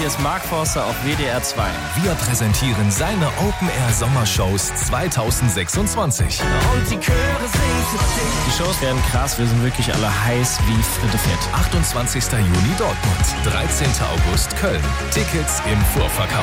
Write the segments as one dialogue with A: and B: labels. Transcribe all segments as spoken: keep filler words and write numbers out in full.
A: ist Mark Forster auf W D R zwei.
B: Wir präsentieren seine Open-Air-Sommershows zweitausendsechsundzwanzig.
A: Und die Chöre singen für dich. Die Shows werden krass, wir sind wirklich alle heiß wie Fritte Fett.
B: achtundzwanzigster Juni Dortmund, dreizehnter August Köln. Tickets im Vorverkauf.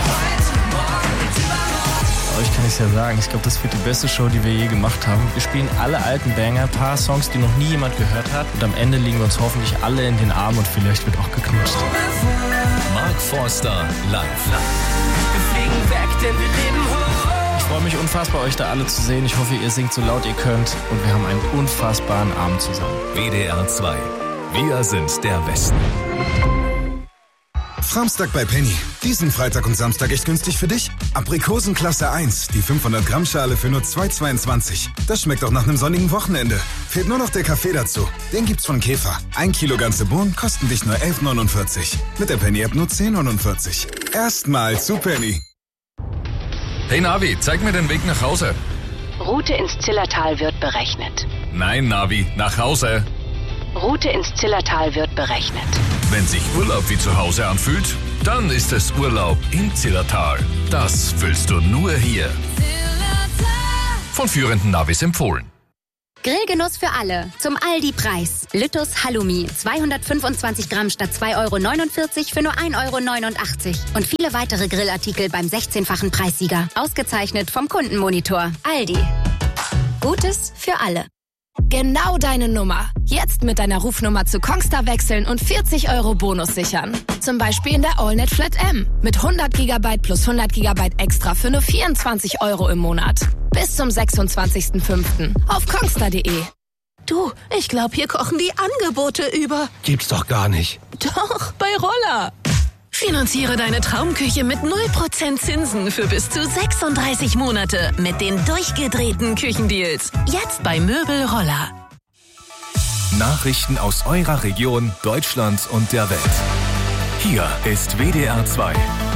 A: Euch kann ich es ja sagen, ich glaube, das wird die beste Show, die wir je gemacht haben. Wir spielen alle alten Banger, ein paar Songs, die noch nie jemand gehört hat. Und am Ende liegen wir uns hoffentlich alle in den Armen und vielleicht wird auch geknutscht.
B: Mark Forster live.
A: Wir fliegen weg, denn wir leben hoch. Ich freue mich unfassbar, euch da alle zu sehen. Ich hoffe, ihr singt so laut ihr könnt. Und wir haben einen unfassbaren Abend zusammen.
B: W D R zwei. Wir sind der Westen.
C: Samstag bei Penny. Diesen Freitag und Samstag echt günstig für dich. Aprikosen Klasse eins, die fünfhundert Gramm Schale für nur zwei Euro zweiundzwanzig. Das schmeckt auch nach einem sonnigen Wochenende. Fehlt nur noch der Kaffee dazu. Den gibt's von Käfer. Ein Kilo ganze Bohnen kosten dich nur elf Euro neunundvierzig. Mit der Penny-App nur zehn Euro neunundvierzig. Erstmal zu Penny.
B: Hey Navi, zeig mir den Weg nach Hause.
D: Route ins Zillertal wird berechnet.
B: Nein, Navi, nach Hause.
D: Route ins Zillertal wird berechnet.
B: Wenn sich Urlaub wie zu Hause anfühlt, dann ist es Urlaub im Zillertal. Das fühlst du nur hier. Von führenden Navis empfohlen.
E: Grillgenuss für alle. Zum Aldi-Preis. Lüttus Halloumi. zweihundertfünfundzwanzig Gramm statt zwei Euro neunundvierzig für nur ein Euro neunundachtzig. Und viele weitere Grillartikel beim sechzehnfachen Preissieger. Ausgezeichnet vom Kundenmonitor. Aldi. Gutes für alle.
F: Genau deine Nummer. Jetzt mit deiner Rufnummer zu Kongstar wechseln und vierzig Euro Bonus sichern. Zum Beispiel in der AllNet Flat M. Mit hundert Gigabyte plus hundert Gigabyte extra für nur vierundzwanzig Euro im Monat. Bis zum sechsundzwanzigsten fünften auf kongstar punkt de.
G: Du, ich glaube, hier kochen die Angebote über.
H: Gibt's doch gar nicht.
G: Doch, bei Roller. Finanziere deine Traumküche mit null Prozent Zinsen für bis zu sechsunddreißig Monate mit den durchgedrehten Küchendeals. Jetzt bei Möbel Roller.
B: Nachrichten aus eurer Region, Deutschland und der Welt. Hier ist W D R zwei.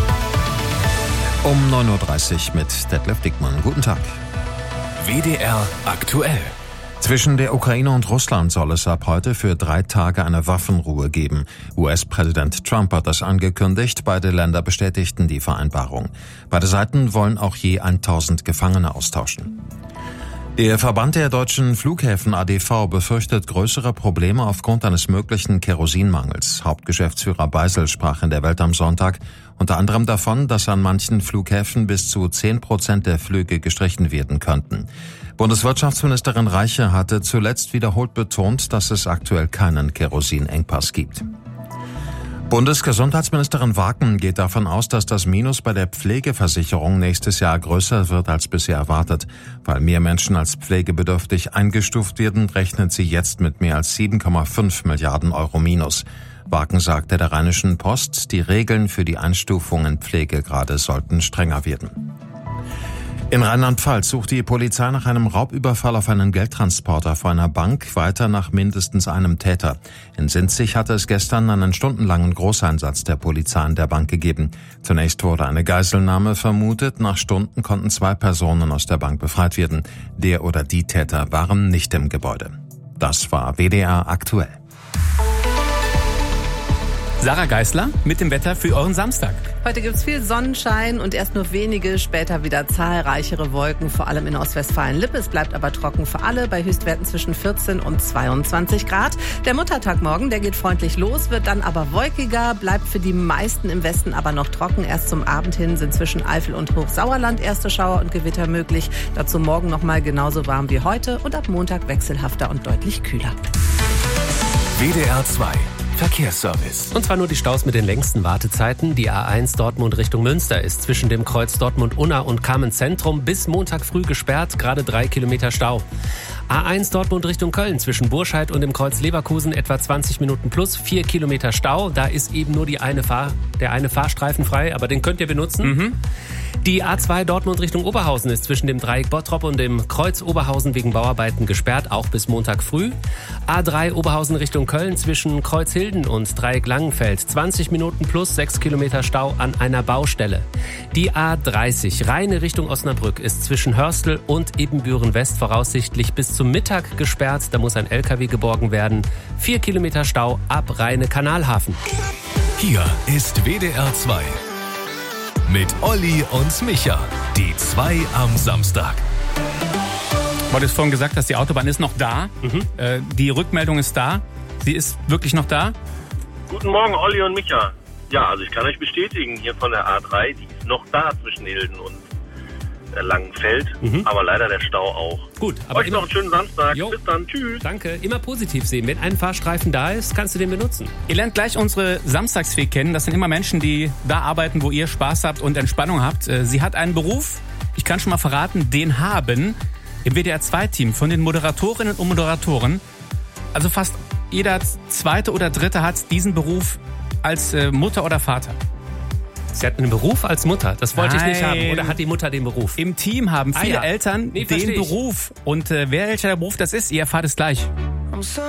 I: Um neun Uhr dreißig mit Detlef Dickmann. Guten Tag.
B: W D R aktuell.
I: Zwischen der Ukraine und Russland soll es ab heute für drei Tage eine Waffenruhe geben. U S-Präsident Trump hat das angekündigt. Beide Länder bestätigten die Vereinbarung. Beide Seiten wollen auch je tausend Gefangene austauschen. Der Verband der deutschen Flughäfen A D V befürchtet größere Probleme aufgrund eines möglichen Kerosinmangels. Hauptgeschäftsführer Beisel sprach in der Welt am Sonntag unter anderem davon, dass an manchen Flughäfen bis zu zehn Prozent der Flüge gestrichen werden könnten. Bundeswirtschaftsministerin Reiche hatte zuletzt wiederholt betont, dass es aktuell keinen Kerosinengpass gibt. Bundesgesundheitsministerin Waken geht davon aus, dass das Minus bei der Pflegeversicherung nächstes Jahr größer wird als bisher erwartet. Weil mehr Menschen als pflegebedürftig eingestuft werden, rechnet sie jetzt mit mehr als sieben Komma fünf Milliarden Euro Minus. Waken sagte der Rheinischen Post, die Regeln für die Einstufung in Pflegegrade sollten strenger werden. In Rheinland-Pfalz sucht die Polizei nach einem Raubüberfall auf einen Geldtransporter vor einer Bank weiter nach mindestens einem Täter. In Sinzig hatte es gestern einen stundenlangen Großeinsatz der Polizei an der Bank gegeben. Zunächst wurde eine Geiselnahme vermutet. Nach Stunden konnten zwei Personen aus der Bank befreit werden. Der oder die Täter waren nicht im Gebäude. Das war W D R aktuell.
J: Sarah Geisler mit dem Wetter für euren Samstag.
K: Heute gibt's viel Sonnenschein und erst nur wenige, später wieder zahlreichere Wolken, vor allem in Ostwestfalen-Lippe. Es bleibt aber trocken für alle, bei Höchstwerten zwischen vierzehn und zweiundzwanzig Grad. Der Muttertag morgen, der geht freundlich los, wird dann aber wolkiger, bleibt für die meisten im Westen aber noch trocken. Erst zum Abend hin sind zwischen Eifel und Hochsauerland erste Schauer und Gewitter möglich. Dazu morgen nochmal genauso warm wie heute und ab Montag wechselhafter und deutlich kühler.
B: W D R zwei Verkehrsservice.
J: Und zwar nur die Staus mit den längsten Wartezeiten. Die A eins Dortmund Richtung Münster ist zwischen dem Kreuz Dortmund-Unna und Kamen-Zentrum bis Montag früh gesperrt, gerade drei Kilometer Stau. A eins Dortmund Richtung Köln zwischen Burscheid und dem Kreuz Leverkusen etwa zwanzig Minuten plus, vier Kilometer Stau. Da ist eben nur die eine Fahr- der eine Fahrstreifen frei, aber den könnt ihr benutzen. Mhm. Die A zwei Dortmund Richtung Oberhausen ist zwischen dem Dreieck Bottrop und dem Kreuz Oberhausen wegen Bauarbeiten gesperrt, auch bis Montag früh. A drei Oberhausen Richtung Köln zwischen Kreuz Hilden und Dreieck Langenfeld, zwanzig Minuten plus, sechs Kilometer Stau an einer Baustelle. Die A dreißig Rheine Richtung Osnabrück ist zwischen Hörstel und Ibbenbüren West voraussichtlich bis zum Mittag gesperrt. Da muss ein L K W geborgen werden. Vier Kilometer Stau ab Rheine Kanalhafen.
B: Hier ist W D R zwei. Mit Olli und Micha. Die zwei am Samstag.
H: Du hattest vorhin gesagt, dass die Autobahn ist noch da. Mhm. Äh, die Rückmeldung ist da. Sie ist wirklich noch da?
L: Guten Morgen, Olli und Micha. Ja, also ich kann euch bestätigen, hier von der A drei, die ist noch da zwischen Hilden und äh, Langenfeld. Mhm. Aber leider der Stau auch.
J: Gut. Aber
L: euch noch einen schönen Samstag. Jo. Bis dann. Tschüss.
J: Danke. Immer positiv sehen. Wenn ein Fahrstreifen da ist, kannst du den benutzen.
H: Ihr lernt gleich unsere Samstagsfee kennen. Das sind immer Menschen, die da arbeiten, wo ihr Spaß habt und Entspannung habt. Sie hat einen Beruf, ich kann schon mal verraten, den haben im W D R zwei Team von den Moderatorinnen und Moderatoren, also fast jeder zweite oder dritte hat diesen Beruf als äh, Mutter oder Vater.
J: Sie hat einen Beruf als Mutter, das wollte
H: Nein.
J: ich nicht haben. Oder hat die Mutter den Beruf?
H: Im Team haben viele
J: ah, ja.
H: Eltern
J: nee,
H: den Beruf. Und äh, wer welcher der Beruf das ist, ihr erfahrt es gleich.